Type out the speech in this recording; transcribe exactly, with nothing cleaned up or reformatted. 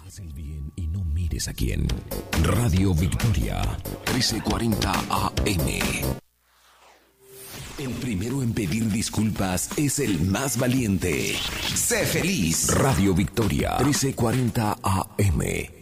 Haz el bien y no mires a quién. Radio Victoria, trece cuarenta A M. El primero en pedir disculpas es el más valiente. Sé feliz. Radio Victoria, trece cuarenta A M.